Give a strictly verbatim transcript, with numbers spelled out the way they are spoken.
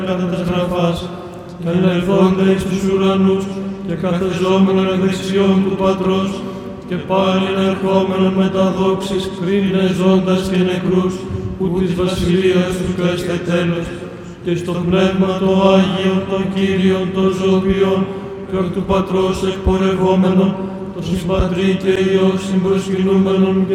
κατά τας γραφάς, και ανελθόντα εις τους ουρανούς, και καθεζόμενον εκ δεξιών του Πατρός, και πάλι ερχόμενον με τα δόξης, κρίνε ζώντας και νεκρούς, που της βασιλείας του καίσται τέλος, και στο πνεύμα το Άγιον, το Κύριον, το ζωοποιόν, και εκ του Πατρός εκπορευόμενον, το συμπατρί και Υιό συμπροσκυνούμενον